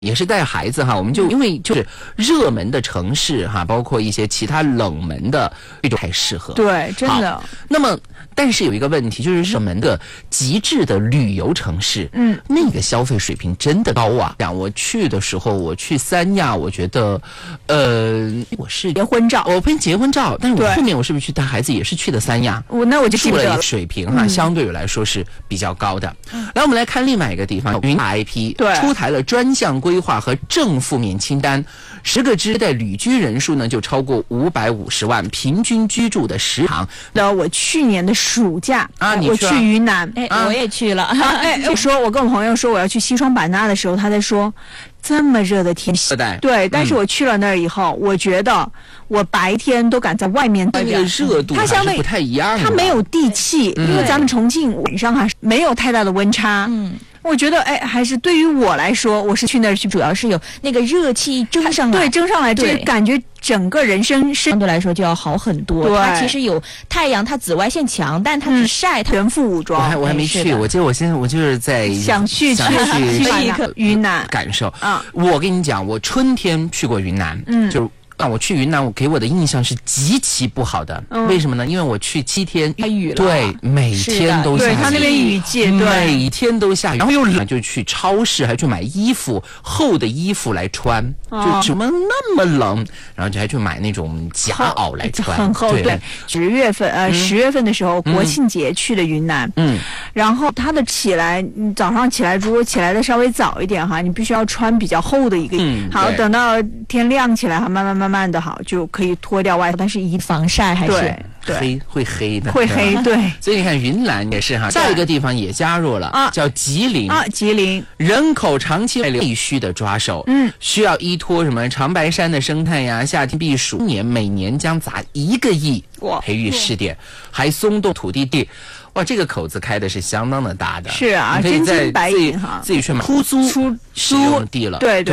也是带孩子哈，我们就因为就是热门的城市哈，包括一些其他冷门的这种太适合。 对，真的。 那么，但是有一个问题，就是热门的极致的旅游城市，那个消费水平真的高啊！我去的时候，我去三亚，我觉得，我是结婚照， 我拍结婚照，但是我后面我是不是去带孩子也是去的三亚？ 那我就记不得了。 水平哈，相对来说是比较高的。来，我们来看另外一个地方，云南 IP 出台了专项规划和正负面清单，10个支的旅居人数呢就超过550万，平均居住的时长。 那我去年的暑假我去云南， 我也去了。 我跟我朋友说我要去西双版纳的时候，他在说这么热的天气，对，但是我去了那儿以后，我觉得我白天都敢在外面待着， 那个热度还是不太一样的， 它没有地气，因为咱们重庆晚上还是没有太大的温差。我觉得还是对于我来说，我是去那儿去， 主要是有那个热气蒸上来， 对，蒸上来，这感觉整个人生相对来说就要好很多。 对， 它其实有太阳，它紫外线强，但它只晒，它全副武装。 我还没去，我记得我就是在想去云南感受啊。我跟你讲，我春天去过云南，就是。我去云南，我给我的印象是极其不好的。为什么呢？因为我去7天， 下雨了。 对，每天都下雨。 对，他那边雨季， 每天都下雨。然后又冷，就去超市还去买衣服，厚的衣服来穿。就怎么那么冷？然后就还去买那种夹袄来穿， 很厚。对，10月份的时候，国庆节去的云南。然后它的你早上起来，如果起来的稍微早一点哈，你必须要穿比较厚的一个。好，等到天亮起来哈，慢慢的好就可以脱掉外套，但是一防晒还是会黑的， 会黑。对， 所以你看云南也是哈，下一个地方也加入了叫吉林吉林人口长期必须的抓手，需要依托什么长白山的生态呀，夏天避暑，每年将砸1个亿培育试点，还松动土地。哇，这个口子开的是相当的大的， 是啊， 真金白银哈， 自己去买出租使用地了， 对。